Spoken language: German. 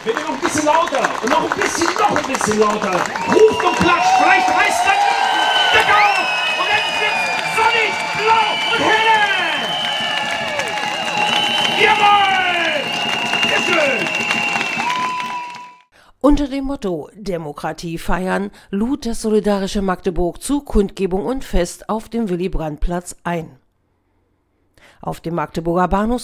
Bitte noch ein bisschen lauter und noch ein bisschen lauter. Ruft und klatscht, vielleicht reißt dann der Gau und dann wird sonnig, blau und helle. Jawohl! Sehr schön! Unter dem Motto Demokratie feiern lud das Solidarische Magdeburg zu Kundgebung und Fest auf dem Willy-Brandt-Platz ein. Auf dem Magdeburger Bahnhof